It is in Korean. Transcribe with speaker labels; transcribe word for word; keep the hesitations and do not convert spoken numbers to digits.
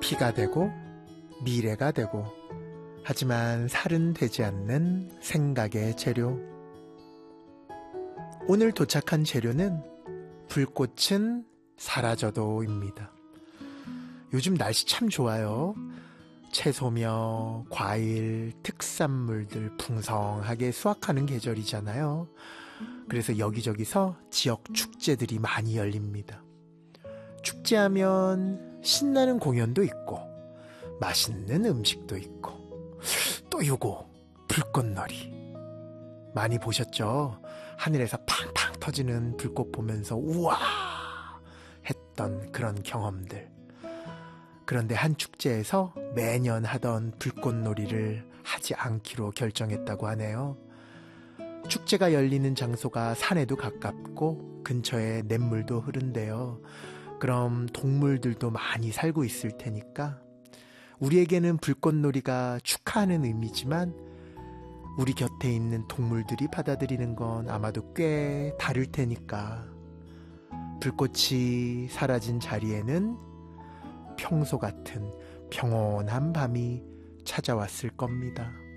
Speaker 1: 피가 되고 미래가 되고 하지만 살은 되지 않는 생각의 재료. 오늘 도착한 재료는 불꽃은 사라져도입니다. 요즘 날씨 참 좋아요. 채소며 과일, 특산물들 풍성하게 수확하는 계절이잖아요. 그래서 여기저기서 지역 축제들이 많이 열립니다. 축제하면 신나는 공연도 있고 맛있는 음식도 있고 또 요거 불꽃놀이 많이 보셨죠? 하늘에서 팡팡 터지는 불꽃 보면서 우와 했던 그런 경험들. 그런데 한 축제에서 매년 하던 불꽃놀이를 하지 않기로 결정했다고 하네요. 축제가 열리는 장소가 산에도 가깝고 근처에 냇물도 흐른대요. 그럼 동물들도 많이 살고 있을 테니까 우리에게는 불꽃놀이가 축하하는 의미지만 우리 곁에 있는 동물들이 받아들이는 건 아마도 꽤 다를 테니까 불꽃이 사라진 자리에는 평소 같은 평온한 밤이 찾아왔을 겁니다.